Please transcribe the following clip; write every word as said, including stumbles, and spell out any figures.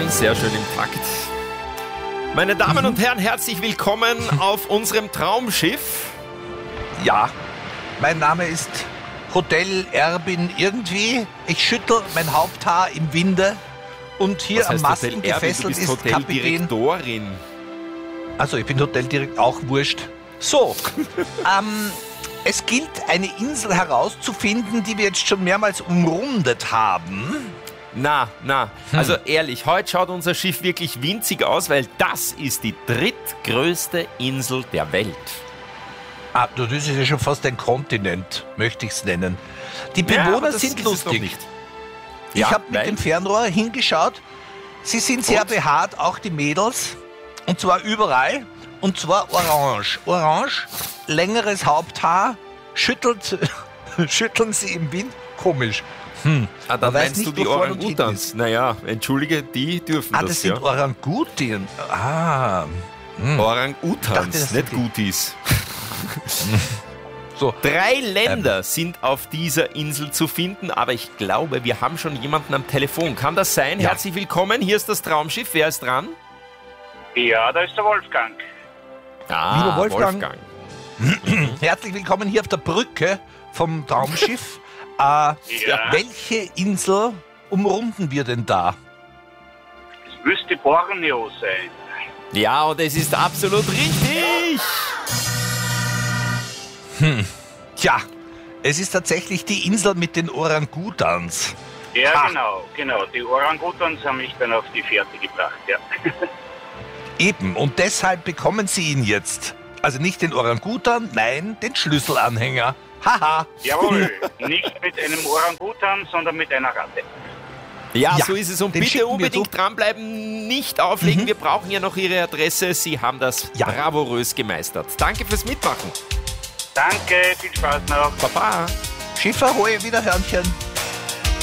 Sehr schön im Takt. Meine Damen und Herren, herzlich willkommen auf unserem Traumschiff. Ja, mein Name ist Hotel Erbin irgendwie. Ich schüttel mein Haupthaar im Winde und hier Was am heißt Masten Hotel Erbin? gefesselt Du bist ist Kapitän. Hoteldirektorin. Also ich bin Hoteldirektor, auch wurscht. So, ähm, es gilt eine Insel herauszufinden, die wir jetzt schon mehrmals umrundet haben. Na, na, also ehrlich, heute schaut unser Schiff wirklich winzig aus, weil das ist die drittgrößte Insel der Welt. Ah, du, das ist ja schon fast ein Kontinent, möchte ich es nennen. Die Ja, aber Bewohner das sind ist es doch lustig. nicht. Ich Ja, habe mit weil- dem Fernrohr hingeschaut. Sie sind sehr Und? behaart, auch die Mädels. Und zwar überall. Und zwar orange. Orange, längeres Haupthaar, schüttelt, schütteln sie im Wind. Komisch. Hm. Ah, dann Man weiß meinst du nicht, die wo vorn und hinten Orang-Utans? ist. Naja, entschuldige, die dürfen Ah, das, das ja. sind Orangutien. Ah. Orang-Utans, dachte, das nicht sind die- Gutis. So. Drei Länder sind auf dieser Insel zu finden, aber ich glaube, wir haben schon jemanden am Telefon. Kann das sein? Ja. Herzlich willkommen, hier ist das Traumschiff. Wer ist dran? Ja, da ist der Wolfgang. Ah, Lieber Wolfgang. Herzlich willkommen hier auf der Brücke vom Traumschiff. äh, Ja, welche Insel umrunden wir denn da? es müsste Borneo sein. Ja, und es ist absolut richtig. Tja, es ist tatsächlich die Insel mit den Orangutans. Ja, Ha. genau, genau. Die Orangutans haben mich dann auf die Fährte gebracht, ja. Eben, und deshalb bekommen Sie ihn jetzt. Also nicht den Orangutan, nein, den Schlüsselanhänger. Haha. Jawohl, nicht mit einem Orangutan, sondern mit einer Ratte. Ja, Ja, so ist es. Und den bitte schicken wir unbedingt zu. dranbleiben, nicht auflegen. Wir brauchen ja noch Ihre Adresse. Sie haben das Ja. bravourös gemeistert. Danke fürs Mitmachen. Danke, viel Spaß noch. Baba. Schiff ahoi, Wiederhörnchen.